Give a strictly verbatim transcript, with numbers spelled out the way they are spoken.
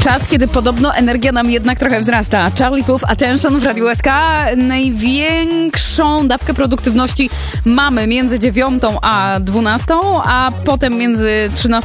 Czas, kiedy podobno energia nam jednak trochę wzrasta. Charlie Puth, Attention w Radiu S K. Największą dawkę produktywności mamy między dziewiątą a dwunastą, a potem między trzynastą